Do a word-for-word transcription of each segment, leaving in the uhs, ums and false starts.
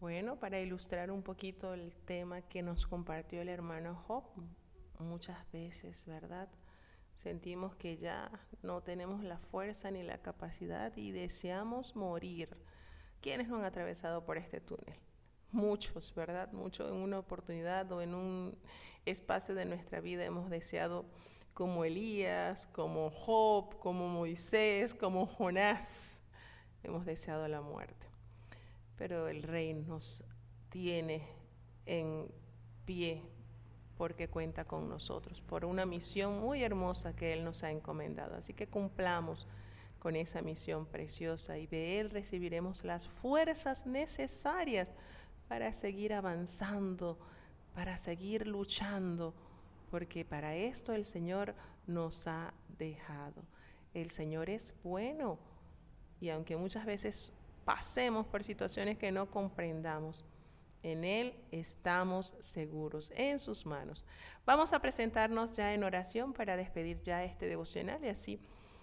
Bueno, para ilustrar un poquito el tema que nos compartió el hermano Job, muchas veces, ¿verdad? Sentimos que ya no tenemos la fuerza ni la capacidad y deseamos morir. ¿Quiénes no han atravesado por este túnel? Muchos, ¿verdad? Muchos en una oportunidad o en un espacio de nuestra vida hemos deseado, como Elías, como Job, como Moisés, como Jonás, hemos deseado la muerte. Pero el Rey nos tiene en pie porque cuenta con nosotros, por una misión muy hermosa que Él nos ha encomendado. Así que cumplamos con esa misión preciosa y de Él recibiremos las fuerzas necesarias para seguir avanzando, para seguir luchando, porque para esto el Señor nos ha dejado. El Señor es bueno y aunque muchas veces pasemos por situaciones que no comprendamos, en Él estamos seguros, en sus manos. Vamos a presentarnos ya en oración para despedir ya este devocional y así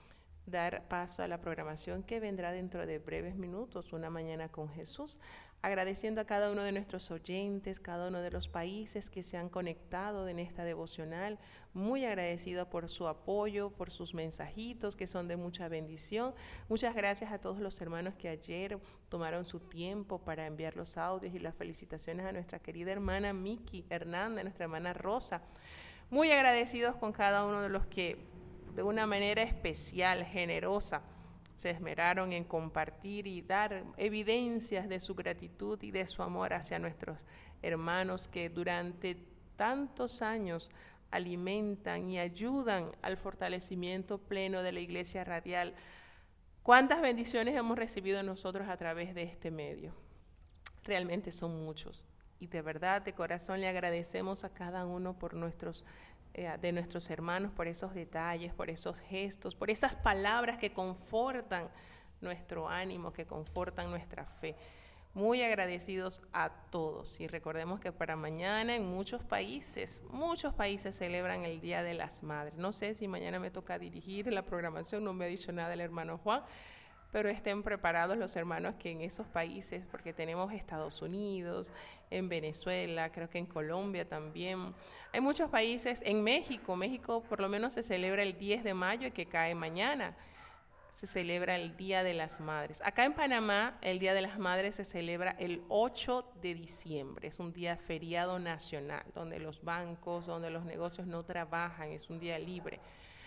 dar paso a la programación que vendrá dentro de breves minutos, Una Mañana con Jesús, agradeciendo a cada uno de nuestros oyentes, cada uno de los países que se han conectado en esta devocional, muy agradecido por su apoyo, por sus mensajitos que son de mucha bendición. Muchas gracias a todos los hermanos que ayer tomaron su tiempo para enviar los audios y las felicitaciones a nuestra querida hermana Miki Hernández, nuestra hermana Rosa. Muy agradecidos con cada uno de los que de una manera especial, generosa, se esmeraron en compartir y dar evidencias de su gratitud y de su amor hacia nuestros hermanos que durante tantos años alimentan y ayudan al fortalecimiento pleno de la Iglesia Radial. ¿Cuántas bendiciones hemos recibido nosotros a través de este medio? Realmente son muchos. Y de verdad, de corazón, le agradecemos a cada uno por nuestros de nuestros hermanos, por esos detalles, por esos gestos, por esas palabras que confortan nuestro ánimo, que confortan nuestra fe. Muy agradecidos a todos y recordemos que para mañana en muchos países, muchos países celebran el Día de las Madres. No sé si mañana me toca dirigir la programación, no me ha dicho nada el hermano Juan, pero estén preparados los hermanos que en esos países, porque tenemos Estados Unidos, en Venezuela, creo que en Colombia también. Hay muchos países, en México, México por lo menos se celebra el diez de mayo que cae mañana, se celebra el Día de las Madres. Acá en Panamá el Día de las Madres se celebra el ocho de diciembre, es un día feriado nacional, donde los bancos, donde los negocios no trabajan, es un día libre.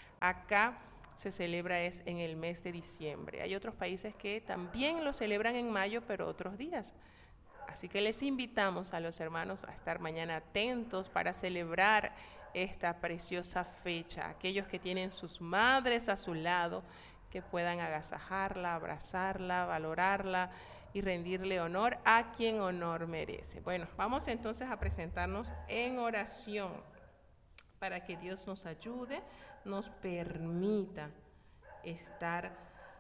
Acá se celebra es en el mes de diciembre. Hay otros países que también lo celebran en mayo, pero otros días. Así que les invitamos a los hermanos a estar mañana atentos para celebrar esta preciosa fecha. Aquellos que tienen sus madres a su lado, que puedan agasajarla, abrazarla, valorarla y rendirle honor a quien honor merece. Bueno, vamos entonces a presentarnos en oración para que Dios nos ayude, nos permita estar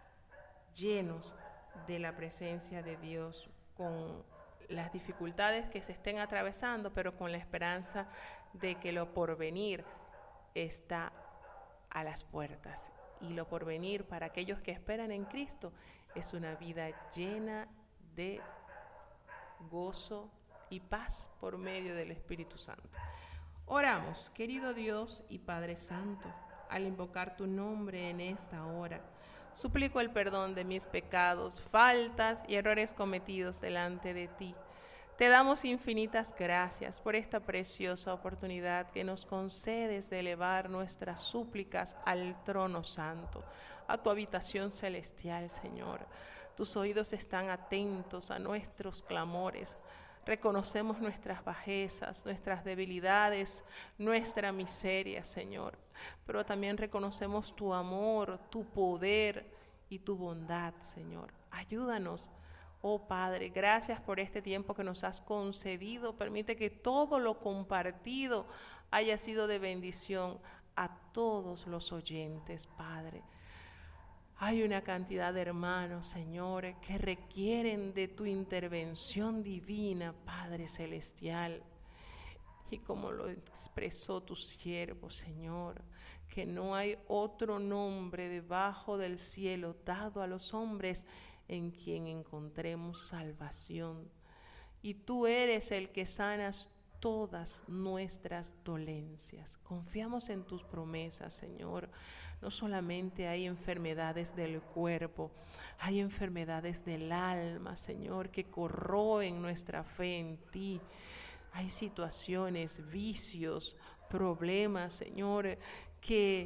llenos de la presencia de Dios con las dificultades que se estén atravesando, pero con la esperanza de que lo porvenir está a las puertas. Y lo porvenir para aquellos que esperan en Cristo es una vida llena de gozo y paz por medio del Espíritu Santo. Oramos, querido Dios y Padre Santo, al invocar tu nombre en esta hora, suplico el perdón de mis pecados, faltas y errores cometidos delante de ti. Te damos infinitas gracias por esta preciosa oportunidad que nos concedes de elevar nuestras súplicas al trono santo, a tu habitación celestial, Señor. Tus oídos están atentos a nuestros clamores. Reconocemos nuestras bajezas, nuestras debilidades, nuestra miseria, Señor. Pero también reconocemos tu amor, tu poder y tu bondad, Señor. Ayúdanos, oh Padre, gracias por este tiempo que nos has concedido. Permite que todo lo compartido haya sido de bendición a todos los oyentes, Padre. Hay una cantidad de hermanos, Señor, que requieren de tu intervención divina, Padre Celestial. Y como lo expresó tu siervo, Señor, que no hay otro nombre debajo del cielo dado a los hombres en quien encontremos salvación. y tú eres el que sanas todas nuestras dolencias. Confiamos en tus promesas, Señor. No solamente hay enfermedades del cuerpo, hay enfermedades del alma, Señor, que corroen nuestra fe en ti. Hay situaciones, vicios, problemas, Señor, que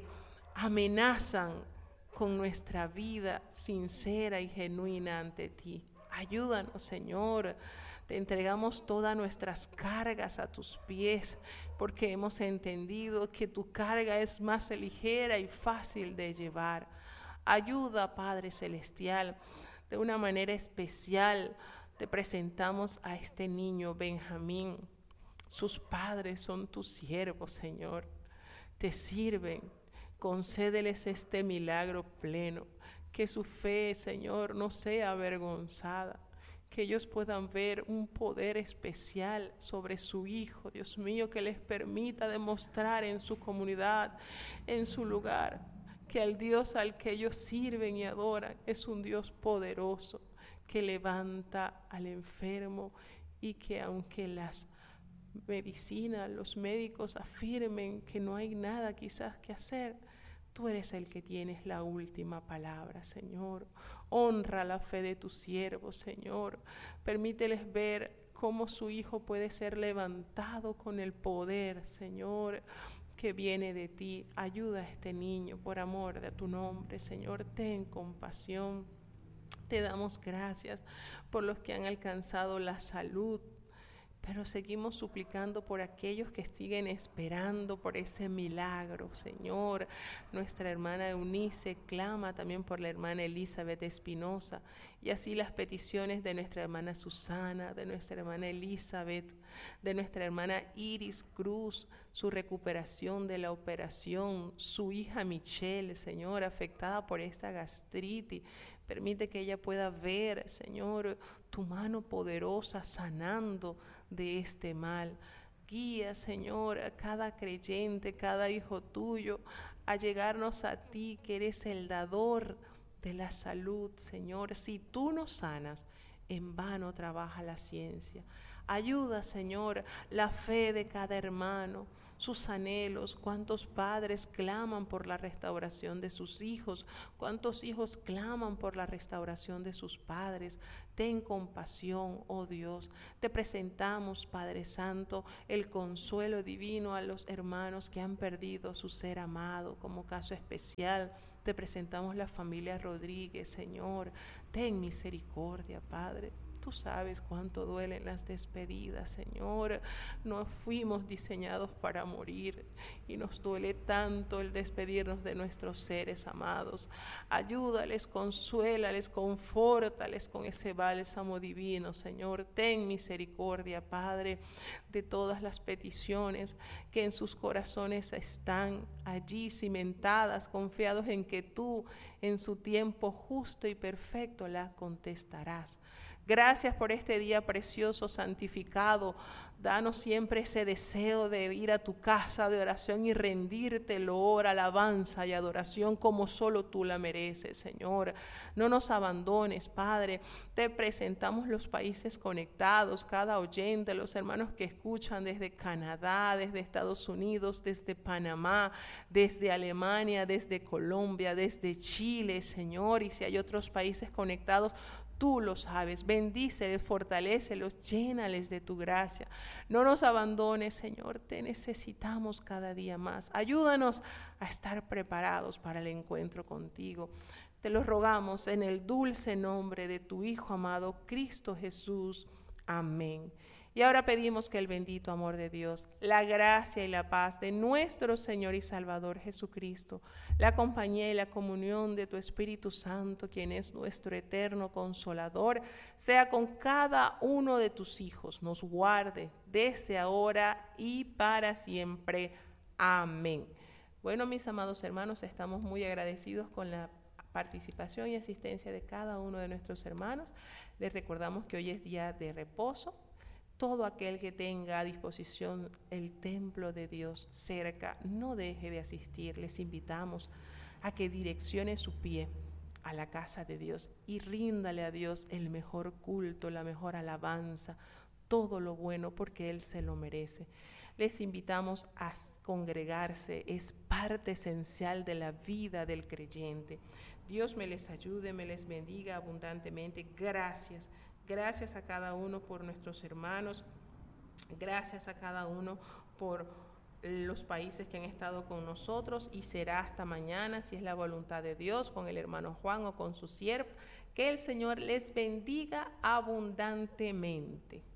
amenazan con nuestra vida sincera y genuina ante ti. Ayúdanos, Señor. Te entregamos todas nuestras cargas a tus pies, porque hemos entendido que tu carga es más ligera y fácil de llevar. Ayuda, Padre Celestial, de una manera especial. Te presentamos a este niño Benjamín. Sus padres son tus siervos, Señor. Te sirven. Concédeles este milagro pleno. Que su fe, Señor, no sea avergonzada. Que ellos puedan ver un poder especial sobre su hijo, Dios mío, que les permita demostrar en su comunidad, en su lugar, que el Dios al que ellos sirven y adoran es un Dios poderoso, que levanta al enfermo y que aunque las medicinas, los médicos afirmen que no hay nada quizás que hacer, tú eres el que tienes la última palabra, Señor. Honra la fe de tus siervos, Señor. Permíteles ver cómo su hijo puede ser levantado con el poder, Señor, que viene de ti. Ayuda a este niño por amor de tu nombre, Señor. Ten compasión. Te damos gracias por los que han alcanzado la salud, pero seguimos suplicando por aquellos que siguen esperando por ese milagro, Señor. Nuestra hermana Eunice clama también por la hermana Elizabeth Espinosa, y así las peticiones de nuestra hermana Susana, de nuestra hermana Elizabeth, de nuestra hermana Iris Cruz, su recuperación de la operación, su hija Michelle, Señor, afectada por esta gastritis. Permite que ella pueda ver, Señor, tu mano poderosa sanando de este mal. Guía, Señor, a cada creyente, cada hijo tuyo, a llegarnos a ti, que eres el dador de la salud, Señor. Si tú nos sanas, en vano trabaja la ciencia. Ayuda, Señor, la fe de cada hermano, sus anhelos. Cuántos padres claman por la restauración de sus hijos, cuántos hijos claman por la restauración de sus padres. Ten compasión, oh Dios. Te presentamos, Padre Santo, el consuelo divino a los hermanos que han perdido su ser amado. Como caso especial, te presentamos la familia Rodríguez, Señor. Ten misericordia, Padre. Tú sabes cuánto duelen las despedidas, Señor. No fuimos diseñados para morir y nos duele tanto el despedirnos de nuestros seres amados. Ayúdales, consuélales, confórtales con ese bálsamo divino, Señor. Ten misericordia, Padre, de todas las peticiones que en sus corazones están allí cimentadas, confiados en que tú, en su tiempo justo y perfecto, las contestarás. Gracias por este día precioso, santificado. Danos siempre ese deseo de ir a tu casa de oración y rendirte loor, alabanza y adoración como solo tú la mereces, Señor. No nos abandones, Padre. Te presentamos los países conectados, cada oyente, los hermanos que escuchan desde Canadá, desde Estados Unidos, desde Panamá, desde Alemania, desde Colombia, desde Chile, Señor. Y si hay otros países conectados, tú lo sabes. Bendíceles, fortalécelos, llénales de tu gracia. No nos abandones, Señor. Te necesitamos cada día más. Ayúdanos a estar preparados para el encuentro contigo. Te lo rogamos en el dulce nombre de tu Hijo amado, Cristo Jesús. Amén. Y ahora pedimos que el bendito amor de Dios, la gracia y la paz de nuestro Señor y Salvador Jesucristo, la compañía y la comunión de tu Espíritu Santo, quien es nuestro eterno Consolador, sea con cada uno de tus hijos, nos guarde desde ahora y para siempre. Amén. Bueno, mis amados hermanos, estamos muy agradecidos con la participación y asistencia de cada uno de nuestros hermanos. Les recordamos que hoy es día de reposo. Todo aquel que tenga a disposición el templo de Dios cerca, no deje de asistir. Les invitamos a que direccione su pie a la casa de Dios y ríndale a Dios el mejor culto, la mejor alabanza. todo lo bueno porque Él se lo merece. Les invitamos a congregarse, es parte esencial de la vida del creyente. Dios me les ayude, me les bendiga abundantemente. Gracias, gracias a cada uno por nuestros hermanos, gracias a cada uno por los países que han estado con nosotros, y será hasta mañana, si es la voluntad de Dios, con el hermano Juan o con su sierva. Que el Señor les bendiga abundantemente.